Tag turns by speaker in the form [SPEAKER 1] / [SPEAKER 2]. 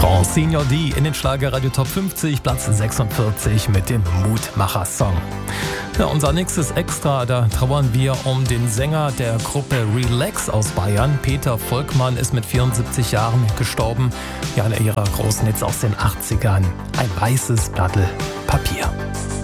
[SPEAKER 1] Senior D in den Schlagerradio Top 50, Platz 46 mit dem Mutmacher-Song. Ja, unser nächstes Extra, da trauern wir um den Sänger der Gruppe Relax aus Bayern. Peter Volkmann ist mit 74 Jahren gestorben. Ja, einer ihrer großen Hits aus den 80ern. Ein weißes Blatt Papier.